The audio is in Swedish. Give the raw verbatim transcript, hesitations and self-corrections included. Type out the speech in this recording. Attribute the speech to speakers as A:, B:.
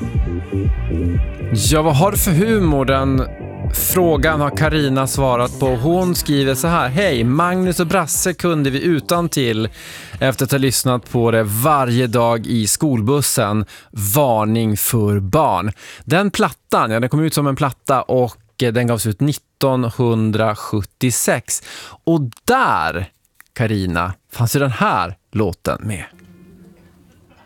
A: Ja, vad har du för humor? Den frågan har Karina svarat på. Hon skriver så här: hej, Magnus och Brasse kunde vi utan till efter att ha lyssnat på det varje dag i skolbussen. Varning för barn. Den plattan, ja, den kom ut som en platta och den gavs ut nittonhundrasjuttiosex. Och där, Karina, fanns ju den här låten med.